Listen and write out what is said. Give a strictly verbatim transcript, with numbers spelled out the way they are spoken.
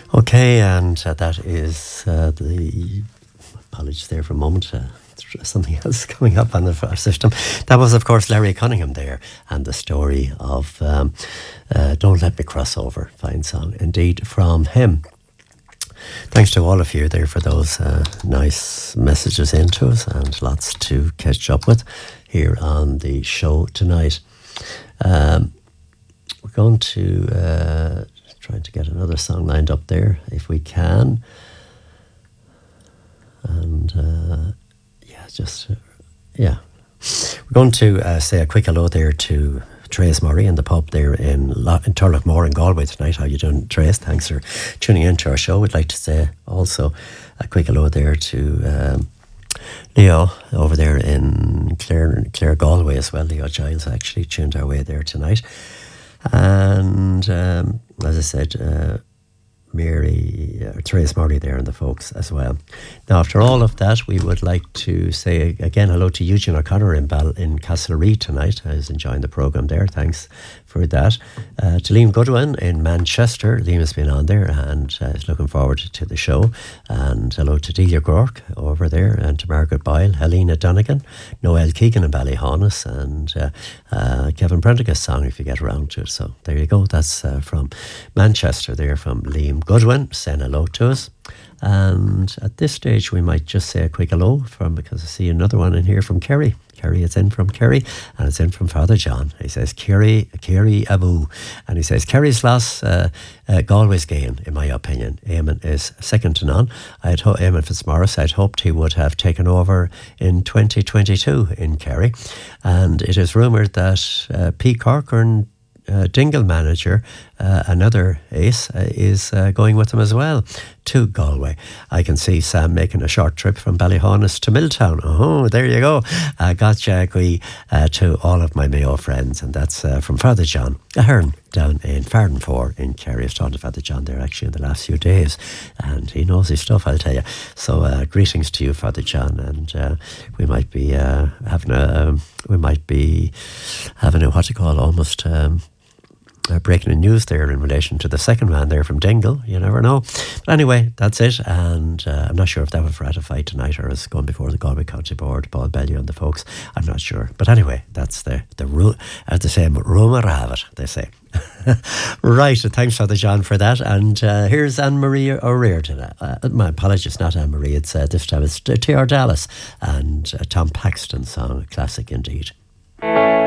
Okay, and uh, that is uh, the apologies there for a moment. Uh, something else coming up on the our system. That was, of course, Larry Cunningham there, and the story of um, uh, Don't Let Me Cross Over. Fine song indeed from him. Thanks to all of you there for those uh, nice messages into us, and lots to catch up with here on the show tonight. Um, we're going to uh, trying to get another song lined up there if we can, and uh, yeah, just uh, yeah, we're going to uh, say a quick hello there to Trace Murray in the pub there in, La- in Turlough in Galway tonight. How you doing, Trace? Thanks for tuning in to our show. We'd like to say also a quick hello there to um, Leo over there in Clare, Clare Galway as well. Leo Giles actually tuned our way there tonight. And um, as I said, uh, Mary, uh, Therese Murray there and the folks as well. Now, after all of that, we would like to say again hello to Eugene O'Connor in Bal- in Castlereagh tonight. I was enjoying the programme there. Thanks for that. Uh, to Liam Goodwin in Manchester. Liam has been on there and uh, is looking forward to the show. And hello to Delia Gork over there, and to Margaret Boyle, Helena Donegan, Noel Keegan in Ballyhonus, and uh, uh, Kevin Prendergast song if you get around to it. So there you go. That's uh, from Manchester there from Liam Goodwin saying hello to us. And at this stage we might just say a quick hello from, because I see another one in here from Kerry. Kerry, it's in from Kerry, and it's in from Father John. He says, Kerry, Kerry Abu. And he says, Kerry's loss, uh, uh, Galway's gain, in my opinion. Eamon is second to none. I'd ho- Eamon Fitzmaurice, I'd hoped he would have taken over in twenty twenty-two in Kerry. And it is rumoured that uh, P. Corcoran, Uh, Dingle manager, uh, another ace, uh, is uh, going with them as well to Galway. I can see Sam making a short trip from Ballyhonus to Milltown. Oh, there you go. Uh, gotcha, agree uh, to all of my Mayo friends, and that's uh, from Father John Ahern down in Fardenfore in Kerry. I've talked to Father John there actually in the last few days, and he knows his stuff, I'll tell you. So uh, greetings to you, Father John, and uh, we might be uh, having a um, we might be having a what you call almost. Um, Uh, breaking the news there in relation to the second man there from Dingle. You never know. But anyway, that's it. And uh, I'm not sure if that was ratified tonight or is going before the Galway County Board, Paul Bellew and the folks. I'm not sure. But anyway, that's the, the ru- as they say, rumour have it, they say. Right, thanks Father John for that. And uh, here's Anne-Marie O'Rear tonight. Uh, my apologies, not Anne-Marie. It's uh, this time it's T R Dallas and uh, Tom Paxton song, a classic indeed.